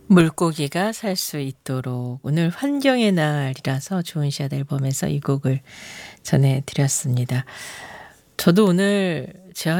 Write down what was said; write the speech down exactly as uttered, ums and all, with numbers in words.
물고기가 살 수 있도록 오늘 환경의 날이라서 좋은 샷 앨범에서 이 곡을 전해 드렸습니다. 저도 오늘 제